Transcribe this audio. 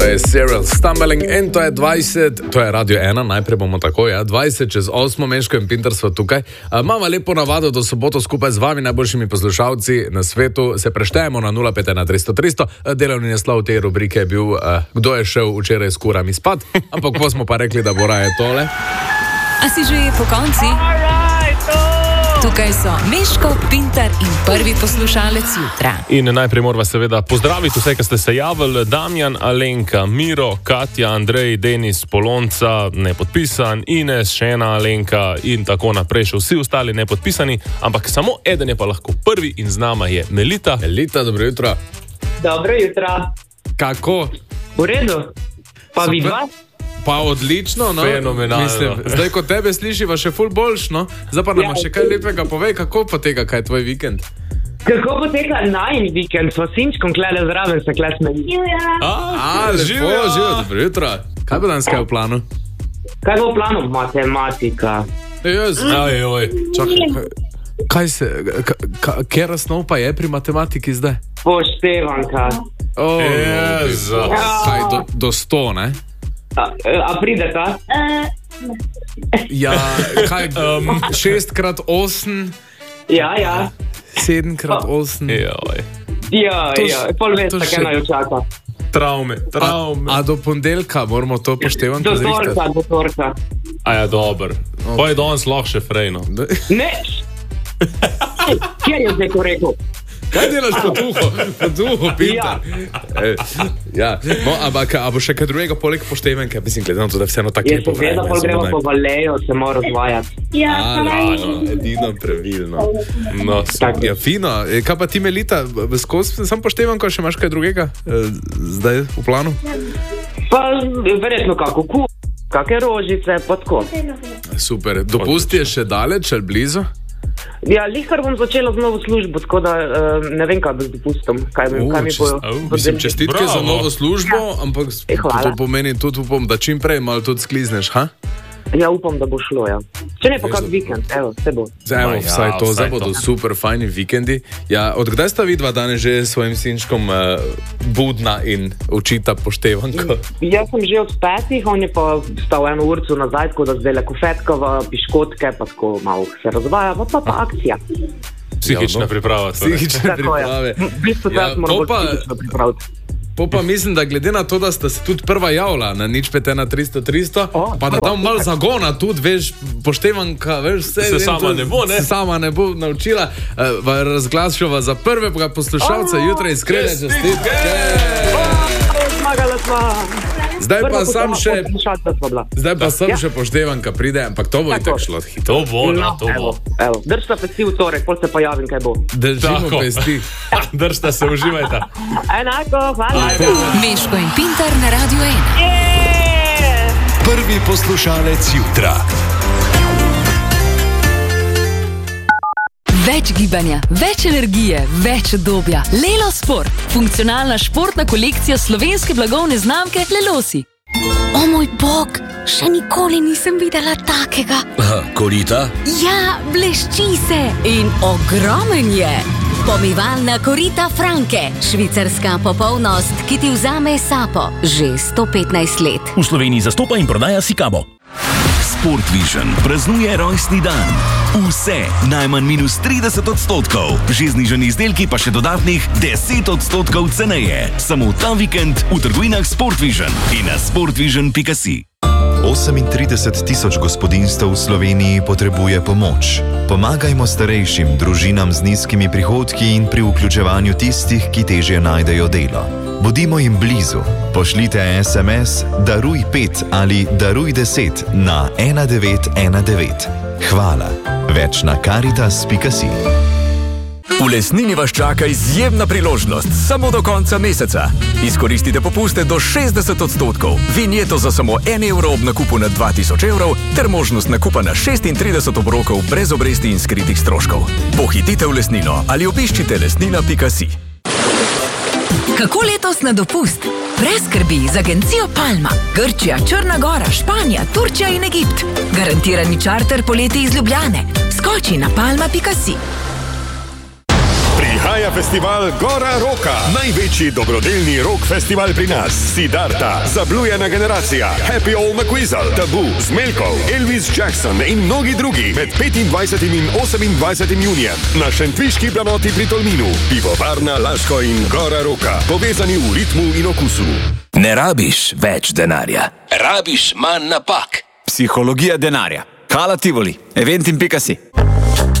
To je Serial Stumbling in to je 20, to je Radio 1, najprej bomo tako, 20 čez 8, Meško in Pintar sva tukaj. Imamo lepo navado, da soboto skupaj z vami, najboljšimi poslušalci na svetu, se preštejemo na 051300300. Delovni naslov te rubrike je bil, kdo je šel včeraj s kurami spat, ampak ko smo pa rekli, da bo raje tole. A si že po konci? Tukaj so Meško, Pintar in prvi poslušalec jutra. In najprej morava seveda pozdraviti vse, ki ste se javili. Damjan, Alenka, Miro, Katja, Andrej, Denis, Polonca, nepodpisan, Ines, še ena Alenka in tako naprej, še vsi ostali nepodpisani, ampak samo eden je pa lahko prvi in z nama je Melita. Melita, dobro jutro. Dobro jutro. Kako? V redu. Pa vidva? Pa odlično, no. Fenomenalno. Mislim, zdaj, ko tebe slišiva še ful boljš, no. Zdaj pa nam še kaj lepega povej, kako poteka, kaj je tvoj vikend? Kako poteka najin vikend? S sinčkom klede zraven se kle smeji. Lepo, živo, dobro jutro. Kaj bo danes kaj v planu? Kaj bo v planu? Matematika. Čakaj, kaj se, kera snov pa je pri matematiki zdaj? Poštevanka. Jezu. Kaj, do 100, ne? A prideta? Ja, kaj, 6x8? Ja. 7x8? Ja, pol mesta, kaj naj čaka. Traume. A do ponedeljka moramo to poštevanko zrihtati? Do torka. A ja, dober. Pa je danes lahko še frejno. Ne! Kjer je zdaj to rekel? Kaj delaš po duhu, Pintar? Ja, no, ampak a bo še kaj drugega poleg poštevenke? Mislim, glede na to, da vseeno tako lepo vreme. Jaz seveda gremo po Valejo, se mora razvajati. Edino pravilno. No, ja, fino. Kaj pa ti, Melita, skozi sam poštevenko, še imaš kaj drugega zdaj v planu? Pa verjetno kako kakšne rožice, pa tako. Super. Dopust je še daleč ali blizu? Ja, lihkar bom začela z novo službo, tako da ne vem, kaj bo z dopustom. Mislim, čestitke za novo službo, ampak to pomeni tudi, upam, da čim prej malo tudi sklizneš, ha? Ja, upam, da bo šlo, ja. Če ne, pa kak vikend, evo, vse bo. Zdaj bodo super fajni vikendi. Ja, od kdaj sta vidva danes že s svojim sinčkom budna in učita poštevanko? Jaz sem že od 5, on je pa stal 1 urcu nazaj, tako da zdaj le kofetkava, piškotke, pa tako malo se razvaja, pa akcija. Psihična priprava. Psihične priprave. V bistvu zdaj moramo bolj psihično pripraviti. Pa mislim, da glede na to, da sta se tudi prva javila na 051300300, pa da tam malo zagona tudi, veš, poštevanka, veš, vse. Se sama ne bo, ne? Se sama ne bo naučila. Razglašava za prvega poslušalca jutra iskrene čestitke. Zmagala sva. Zdaj pa sam še poštevanka pride, ampak to bo itak šlo hitro. To bo. Evo, držta pesti v torek, pol se pa javim, kaj bo. Držimo pesti. Držta se, uživajta. Enako, hvala. Meško in Pintar na Radio 1. Prvi poslušalec jutra. Več gibanja, več energije, več udobja. Lelo Sport. Funkcionalna športna kolekcija slovenske blagovne znamke Lelosi. O moj bog, še nikoli nisem videla takega. Korita? Ja, blešči se in ogromen je. Pomivalna korita Franke. Švicarska popolnost, ki ti vzame sapo. Že 115 let. V Sloveniji zastopa in prodaja Sikabo. Sport Vision praznuje rojstni dan. Vse najmanj -30%. Že znižani izdelki pa še dodatnih 10% ceneje. Samo ta vikend v trgovinah Sport Vision in na sportvision.si. 38 tisoč gospodinjstev v Sloveniji potrebuje pomoč. Pomagajmo starejšim, družinam z nizkimi prihodki in pri vključevanju tistih, ki težje najdejo delo. Bodimo jim blizu. Pošljite SMS Daruj 5 ali Daruj 10 na 1919. Hvala. Več na caritas.si. V Lesnini vas čaka izjemna priložnost samo do konca meseca. Izkoristite popuste do 60%, vinjeto za samo 1 evro ob nakupu na 2000 evrov ter možnost nakupa na 36 obrokov brez obresti in skritih stroškov. Pohitite v Lesnino ali obiščite lesnina.si. Kako letos na dopust? Brez skrbi z agencijo Palma. Grčija, Črna Gora, Španija, Turčija in Egipt. Garantirani čarter poleti iz Ljubljane. Skoči na palma.si. prihaja festival Gora Roka. Največji dobrodelni rock festival pri nas. Siddharta, Zablujena generacija, Happy Old McWeasel, Tabu, Smelkov, Elvis Jackson in mnogi drugi med 25. in 28. junijem na Šentviški planoti pri Tolminu. Pivovarna Laško in Gora Roka. Povezani v ritmu in okusu. Ne rabiš več denarja. Rabiš manj napak. Psihologija denarja. Hala Tivoli. Eventim.si.